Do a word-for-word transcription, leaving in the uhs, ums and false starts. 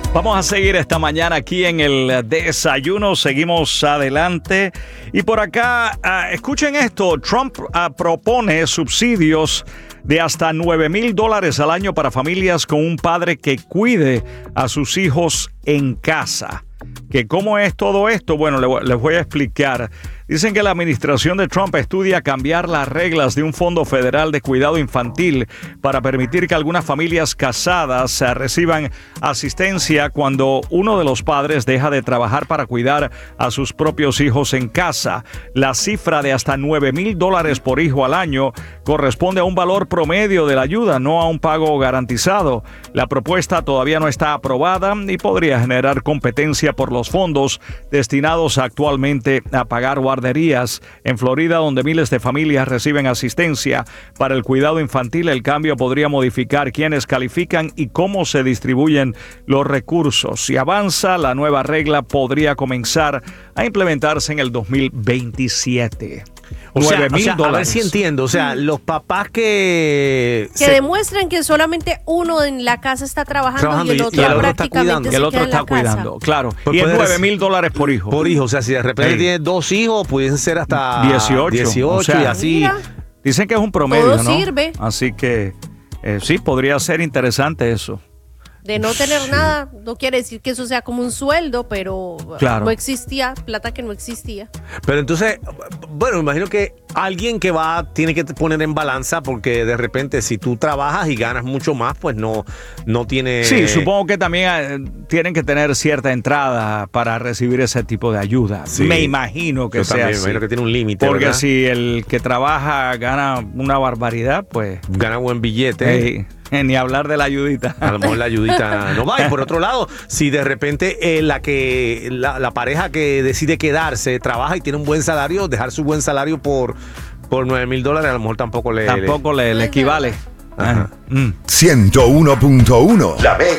Vamos a seguir esta mañana aquí en el desayuno, seguimos adelante. Y por acá, uh, escuchen esto, Trump uh, propone subsidios de hasta nueve mil dólares al año para familias con un padre que cuide a sus hijos en casa. ¿Que cómo es todo esto? Bueno, les voy a explicar. Dicen que la administración de Trump estudia cambiar las reglas de un fondo federal de cuidado infantil para permitir que algunas familias casadas reciban asistencia cuando uno de los padres deja de trabajar para cuidar a sus propios hijos en casa. La cifra de hasta nueve mil dólares por hijo al año corresponde a un valor promedio de la ayuda, no a un pago garantizado. La propuesta todavía no está aprobada y podría generar competencia por los fondos destinados actualmente a pagar guarderías en Florida, donde miles de familias reciben asistencia para el cuidado infantil. El cambio podría modificar quiénes califican y cómo se distribuyen los recursos. Si avanza, la nueva regla podría comenzar a implementarse en el dos mil veintisiete. O sea, o sea a ver si entiendo, o sea, mm. los papás que... Que se... demuestren que solamente uno en la casa está trabajando, trabajando y el otro, y el otro prácticamente se el otro está cuidando, casa. Claro. Pues y es nueve mil dólares por hijo. Por hijo, o sea, si de repente hey. tienes dos hijos, pudiesen ser hasta dieciocho. dieciocho o sea, y así. Mira. Dicen que es un promedio, Todo ¿no? sirve. Así que eh, sí, podría ser interesante eso. De no tener sí. nada, no quiere decir que eso sea como un sueldo, pero claro. no existía, plata que no existía. Pero entonces, bueno, me imagino que alguien que va tiene que poner en balanza, porque de repente si tú trabajas y ganas mucho más, pues no, no tiene... Sí, supongo que también eh, tienen que tener cierta entrada para recibir ese tipo de ayuda. Sí. Me imagino que Yo sea también, así. Me imagino que tiene un límite, Porque ¿verdad? si el que trabaja gana una barbaridad, pues... Gana buen billete. Eh, Ni hablar de la ayudita. A lo mejor la ayudita no va. Y por otro lado, si de repente eh, la que la, la pareja que decide quedarse trabaja y tiene un buen salario, dejar su buen salario por, por nueve mil dólares, a lo mejor tampoco le... Tampoco le, le, le equivale. Ajá. Mm. ciento uno punto uno La Vega.